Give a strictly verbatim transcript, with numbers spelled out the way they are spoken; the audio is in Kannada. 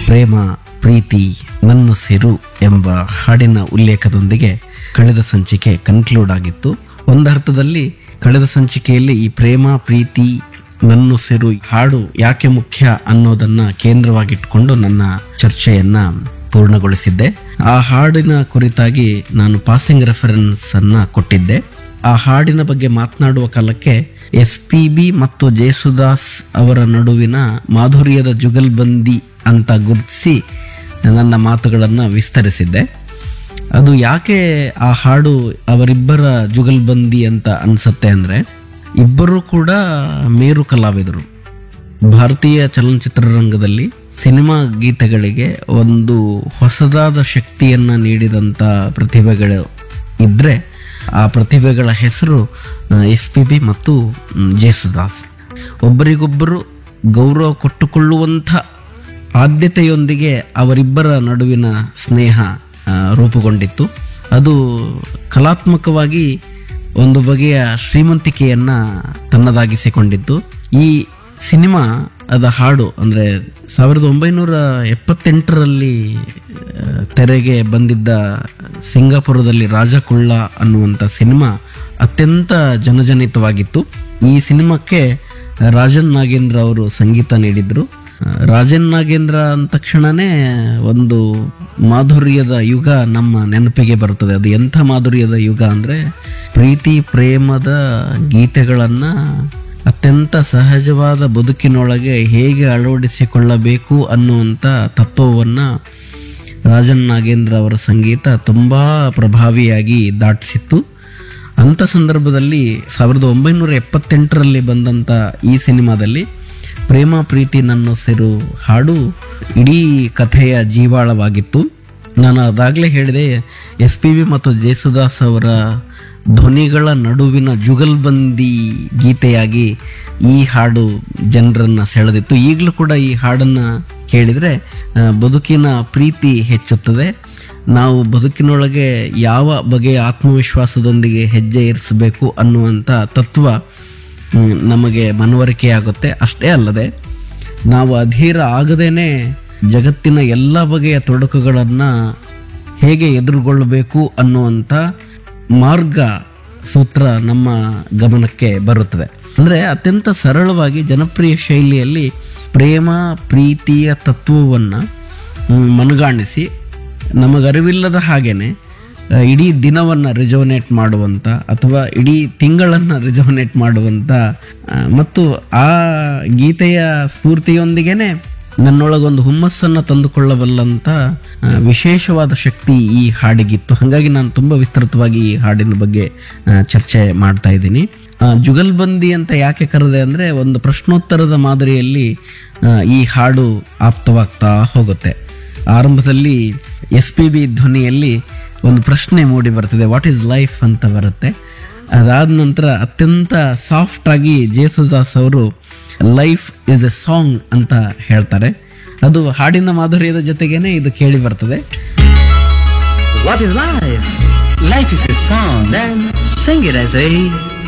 ಪ್ರೇಮ ಪ್ರೀತಿ ನನ್ನ ಸಿರು ಎಂಬ ಹಾಡಿನ ಉಲ್ಲೇಖದೊಂದಿಗೆ ಕಳೆದ ಸಂಚಿಕೆ ಕನ್ಕ್ಲೂಡ್ ಆಗಿತ್ತು. ಒಂದರ್ಥದಲ್ಲಿ ಕಳೆದ ಸಂಚಿಕೆಯಲ್ಲಿ ಈ ಪ್ರೇಮ ಪ್ರೀತಿ ನನ್ನ ಸಿರು ಹಾಡು ಯಾಕೆ ಮುಖ್ಯ ಅನ್ನೋದನ್ನ ಕೇಂದ್ರವಾಗಿಟ್ಕೊಂಡು ನನ್ನ ಚರ್ಚೆಯನ್ನ ಪೂರ್ಣಗೊಳಿಸಿದ್ದೆ. ಆ ಹಾಡಿನ ಕುರಿತಾಗಿ ನಾನು ಪಾಸಿಂಗ್ ರೆಫರೆನ್ಸ್ ಅನ್ನ ಕೊಟ್ಟಿದ್ದೆ. ಆ ಹಾಡಿನ ಬಗ್ಗೆ ಮಾತನಾಡುವ ಕಾಲಕ್ಕೆ ಎಸ್ ಪಿ ಬಿ ಮತ್ತು ಜೇಸುದಾಸ್ ಅವರ ನಡುವಿನ ಮಾಧುರ್ಯದ ಜುಗಲ್ಬಂದಿ ಅಂತ ಗುರುತಿಸಿ ನನ್ನ ಮಾತುಗಳನ್ನು ವಿಸ್ತರಿಸಿದ್ದೆ. ಅದು ಯಾಕೆ ಆ ಹಾಡು ಅವರಿಬ್ಬರ ಜುಗಲ್ಬಂದಿ ಅಂತ ಅನ್ಸತ್ತೆ ಅಂದ್ರೆ, ಇಬ್ಬರು ಕೂಡ ಮೇರು ಕಲಾವಿದರು. ಭಾರತೀಯ ಚಲನಚಿತ್ರರಂಗದಲ್ಲಿ ಸಿನಿಮಾ ಗೀತೆಗಳಿಗೆ ಒಂದು ಹೊಸದಾದ ಶಕ್ತಿಯನ್ನ ನೀಡಿದಂತ ಪ್ರತಿಭೆಗಳು ಇದ್ರೆ ಆ ಪ್ರತಿಭೆಗಳ ಹೆಸರು ಎಸ್ ಪಿ ಬಿ ಮತ್ತು ಜೇಸುದಾಸ್. ಒಬ್ಬರಿಗೊಬ್ಬರು ಗೌರವ ಕೊಟ್ಟುಕೊಳ್ಳುವಂಥ ಆದ್ಯತೆಯೊಂದಿಗೆ ಅವರಿಬ್ಬರ ನಡುವಿನ ಸ್ನೇಹ ರೂಪುಗೊಂಡಿತ್ತು. ಅದು ಕಲಾತ್ಮಕವಾಗಿ ಒಂದು ಬಗೆಯ ಶ್ರೀಮಂತಿಕೆಯನ್ನ ತನ್ನದಾಗಿಸಿಕೊಂಡಿತ್ತು. ಈ ಸಿನಿಮಾ ಅದ ಹಾಡು ಅಂದರೆ ಸಾವಿರದ ಒಂಬೈನೂರ ಎಪ್ಪತ್ತೆಂಟರಲ್ಲಿ ತೆರೆಗೆ ಬಂದಿದ್ದ ಸಿಂಗಾಪುರದಲ್ಲಿ ರಾಜಕುಳ್ಳ ಅನ್ನುವಂಥ ಸಿನಿಮಾ ಅತ್ಯಂತ ಜನಜನಿತವಾಗಿತ್ತು. ಈ ಸಿನಿಮಾಕ್ಕೆ ರಾಜನ್ ನಾಗೇಂದ್ರ ಅವರು ಸಂಗೀತ ನೀಡಿದ್ರು. ರಾಜನ್ ನಾಗೇಂದ್ರ ಅಂದ ತಕ್ಷಣನೇ ಒಂದು ಮಾಧುರ್ಯದ ಯುಗ ನಮ್ಮ ನೆನಪಿಗೆ ಬರುತ್ತದೆ. ಅದು ಎಂಥ ಮಾಧುರ್ಯದ ಯುಗ ಅಂದರೆ, ಪ್ರೀತಿ ಪ್ರೇಮದ ಗೀತೆಗಳನ್ನ ಅತ್ಯಂತ ಸಹಜವಾದ ಬದುಕಿನೊಳಗೆ ಹೇಗೆ ಅಳವಡಿಸಿಕೊಳ್ಳಬೇಕು ಅನ್ನುವಂಥ ತತ್ವವನ್ನು ರಾಜನ್ ನಾಗೇಂದ್ರ ಅವರ ಸಂಗೀತ ತುಂಬ ಪ್ರಭಾವಿಯಾಗಿ ದಾಟಿಸಿತ್ತು. ಅಂಥ ಸಂದರ್ಭದಲ್ಲಿ ಸಾವಿರದ ಒಂಬೈನೂರ ಎಪ್ಪತ್ತೆಂಟರಲ್ಲಿ ಬಂದಂಥ ಈ ಸಿನಿಮಾದಲ್ಲಿ ಪ್ರೇಮ ಪ್ರೀತಿ ನನ್ನ ಸಿರು ಹಾಡು ಇಡೀ ಕಥೆಯ ಜೀವಾಳವಾಗಿತ್ತು. ನಾನು ಅದಾಗಲೇ ಹೇಳಿದೆ, ಎಸ್ ಪಿ ಬಿ ಮತ್ತು ಜೇಸುದಾಸ್ ಅವರ ಧ್ವನಿಗಳ ನಡುವಿನ ಜುಗಲ್ಬಂದಿ ಗೀತೆಯಾಗಿ ಈ ಹಾಡು ಜನರನ್ನ ಸೆಳೆದಿತ್ತು. ಈಗಲೂ ಕೂಡ ಈ ಹಾಡನ್ನು ಕೇಳಿದರೆ ಬದುಕಿನ ಪ್ರೀತಿ ಹೆಚ್ಚುತ್ತದೆ. ನಾವು ಬದುಕಿನೊಳಗೆ ಯಾವ ಬಗೆಯ ಆತ್ಮವಿಶ್ವಾಸದೊಂದಿಗೆ ಹೆಜ್ಜೆ ಇರಿಸಬೇಕು ಅನ್ನುವಂಥ ತತ್ವ ನಮಗೆ ಮನವರಿಕೆಯಾಗುತ್ತೆ. ಅಷ್ಟೇ ಅಲ್ಲದೆ ನಾವು ಅಧೀರ ಆಗದೇನೆ ಜಗತ್ತಿನ ಎಲ್ಲ ಬಗೆಯ ತೊಡಕುಗಳನ್ನು ಹೇಗೆ ಎದುರುಗೊಳ್ಳಬೇಕು ಅನ್ನುವಂಥ ಮಾರ್ಗ ಸೂತ್ರ ನಮ್ಮ ಗಮನಕ್ಕೆ ಬರುತ್ತದೆ. ಅಂದರೆ ಅತ್ಯಂತ ಸರಳವಾಗಿ ಜನಪ್ರಿಯ ಶೈಲಿಯಲ್ಲಿ ಪ್ರೇಮ ಪ್ರೀತಿಯ ತತ್ವವನ್ನು ಮನಗಾಣಿಸಿ ನಮಗರಿವಿಲ್ಲದ ಹಾಗೇನೆ ಇಡೀ ದಿನವನ್ನು ರಿಜೋನೇಟ್ ಮಾಡುವಂಥ ಅಥವಾ ಇಡೀ ತಿಂಗಳನ್ನು ರಿಜೋನೇಟ್ ಮಾಡುವಂಥ ಮತ್ತು ಆ ಗೀತೆಯ ಸ್ಫೂರ್ತಿಯೊಂದಿಗೇನೆ ನನ್ನೊಳಗೊಂದು ಹುಮ್ಮಸ್ಸನ್ನು ತಂದುಕೊಳ್ಳಬಲ್ಲಂಥ ವಿಶೇಷವಾದ ಶಕ್ತಿ ಈ ಹಾಡಿಗಿತ್ತು. ಹಾಗಾಗಿ ನಾನು ತುಂಬ ವಿಸ್ತೃತವಾಗಿ ಈ ಹಾಡಿನ ಬಗ್ಗೆ ಚರ್ಚೆ ಮಾಡ್ತಾ ಇದ್ದೀನಿ. ಜುಗಲ್ಬಂದಿ ಅಂತ ಯಾಕೆ ಕರೆದೆ ಅಂದರೆ, ಒಂದು ಪ್ರಶ್ನೋತ್ತರದ ಮಾದರಿಯಲ್ಲಿ ಈ ಹಾಡು ಆಪ್ತವಾಗ್ತಾ ಹೋಗುತ್ತೆ. ಆರಂಭದಲ್ಲಿ ಎಸ್ ಪಿ ಬಿ ಧ್ವನಿಯಲ್ಲಿ ಒಂದು ಪ್ರಶ್ನೆ ಮೂಡಿ ಬರ್ತದೆ, ವಾಟ್ ಈಸ್ ಲೈಫ್ ಅಂತ ಬರುತ್ತೆ. ಅದಾದ ನಂತರ ಅತ್ಯಂತ ಸಾಫ್ಟ್ ಆಗಿ ಜೇಸುದಾಸ್ ಅವರು ಲೈಫ್ ಇಸ್ ಎ ಸಾಂಗ್ ಅಂತ ಹೇಳ್ತಾರೆ. ಅದು ಹಾಡಿನ ಮಾಧುರ್ಯದ ಜೊತೆಗೇನೆ ಇದು ಕೇಳಿ ಬರ್ತದೆ. What is life? Life is a song. Then sing it, I say.